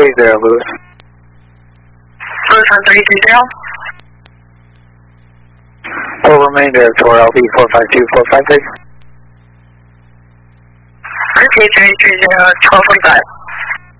1330, Lewis. Lewis 1330. Full remainder of Tour LB 452453. RTA 330, 1245.